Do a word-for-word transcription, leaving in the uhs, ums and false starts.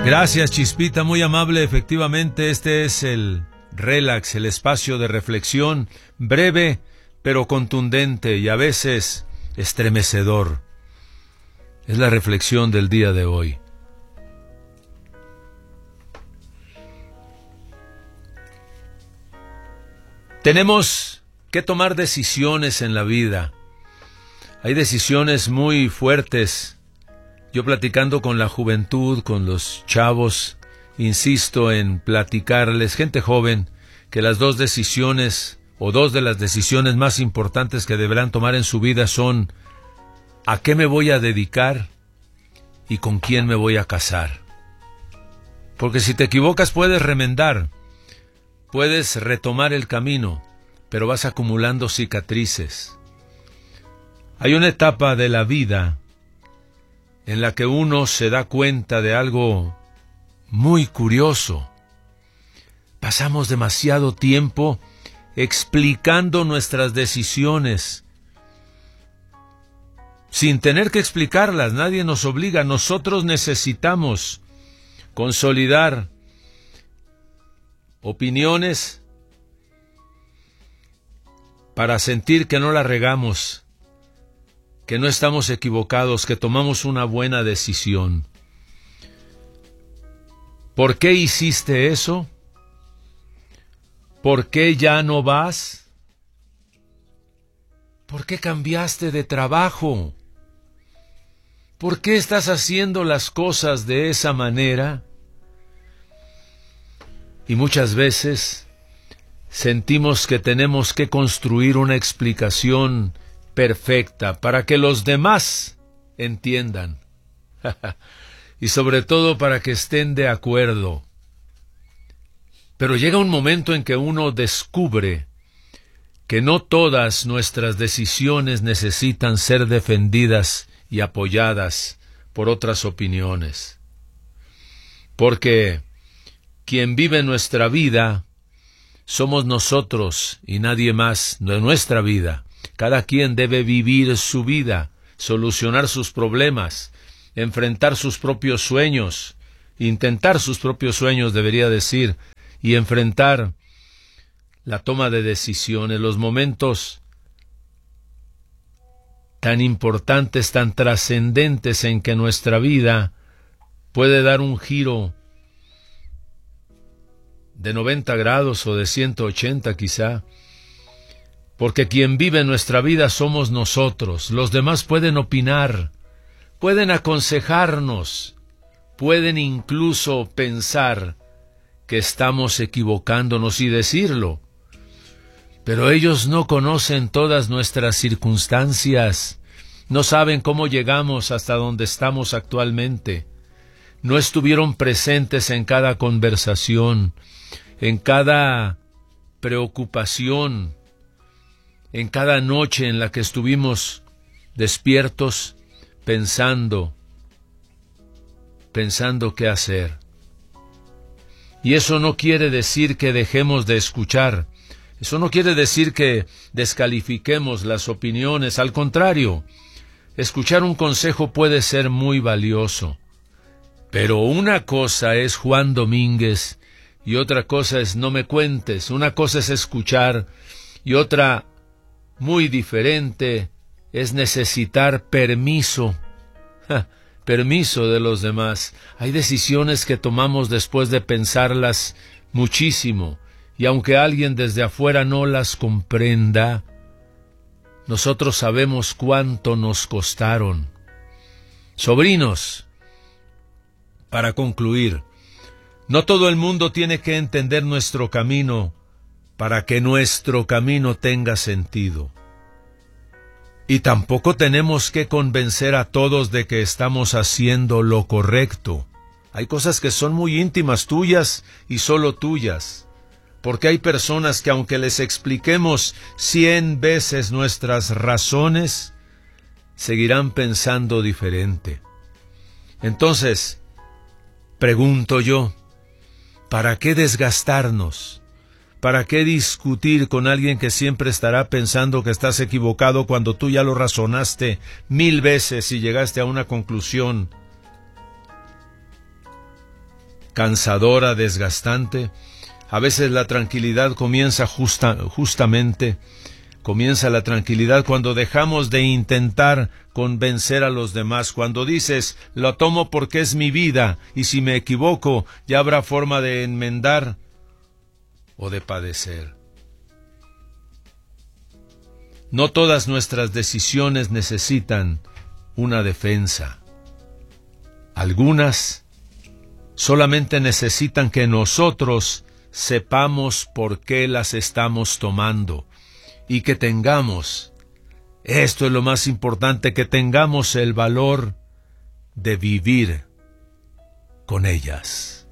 Gracias, Chispita, muy amable. Efectivamente, este es el Relax, el espacio de reflexión, breve pero contundente y a veces estremecedor. Es la reflexión del día de hoy. Tenemos que tomar decisiones en la vida. Hay decisiones muy fuertes. Yo platicando con la juventud, con los chavos, insisto en platicarles, gente joven, que las dos decisiones o dos de las decisiones más importantes que deberán tomar en su vida son ¿a qué me voy a dedicar y con quién me voy a casar? Porque si te equivocas puedes remendar, puedes retomar el camino, pero vas acumulando cicatrices. Hay una etapa de la vida en la que uno se da cuenta de algo muy curioso. Pasamos demasiado tiempo explicando nuestras decisiones, sin tener que explicarlas. Nadie nos obliga. Nosotros necesitamos consolidar opiniones para sentir que no la regamos, que no estamos equivocados, que tomamos una buena decisión. ¿Por qué hiciste eso? ¿Por qué ya no vas? ¿Por qué cambiaste de trabajo? ¿Por qué estás haciendo las cosas de esa manera? Y muchas veces sentimos que tenemos que construir una explicación perfecta para que los demás entiendan y sobre todo para que estén de acuerdo. Pero llega un momento en que uno descubre que no todas nuestras decisiones necesitan ser defendidas y apoyadas por otras opiniones, porque quien vive nuestra vida somos nosotros y nadie más de nuestra vida. Cada quien debe vivir su vida, solucionar sus problemas, enfrentar sus propios sueños, intentar sus propios sueños, debería decir, y enfrentar la toma de decisiones, los momentos tan importantes, tan trascendentes en que nuestra vida puede dar un giro de noventa grados o de ciento ochenta quizá. Porque quien vive nuestra vida somos nosotros. Los demás pueden opinar, pueden aconsejarnos, pueden incluso pensar que estamos equivocándonos y decirlo. Pero ellos no conocen todas nuestras circunstancias, no saben cómo llegamos hasta donde estamos actualmente. No estuvieron presentes en cada conversación, en cada preocupación, en cada noche en la que estuvimos despiertos pensando, pensando qué hacer. Y eso no quiere decir que dejemos de escuchar, eso no quiere decir que descalifiquemos las opiniones, al contrario, escuchar un consejo puede ser muy valioso. Pero una cosa es Juan Domínguez y otra cosa es no me cuentes, una cosa es escuchar y otra muy diferente es necesitar permiso, ja, permiso de los demás. Hay decisiones que tomamos después de pensarlas muchísimo, y aunque alguien desde afuera no las comprenda, nosotros sabemos cuánto nos costaron. Sobrinos, para concluir, no todo el mundo tiene que entender nuestro camino para que nuestro camino tenga sentido. Y tampoco tenemos que convencer a todos de que estamos haciendo lo correcto. Hay cosas que son muy íntimas tuyas y solo tuyas, porque hay personas que aunque les expliquemos cien veces nuestras razones, seguirán pensando diferente. Entonces, pregunto yo, ¿para qué desgastarnos? ¿Para qué discutir con alguien que siempre estará pensando que estás equivocado cuando tú ya lo razonaste mil veces y llegaste a una conclusión cansadora, desgastante. A veces la tranquilidad comienza justa, justamente, comienza la tranquilidad cuando dejamos de intentar convencer a los demás, cuando dices, lo tomo porque es mi vida, y si me equivoco, ya habrá forma de enmendar o de padecer. No todas nuestras decisiones necesitan una defensa. Algunas solamente necesitan que nosotros sepamos por qué las estamos tomando y que tengamos, esto es lo más importante, que tengamos el valor de vivir con ellas.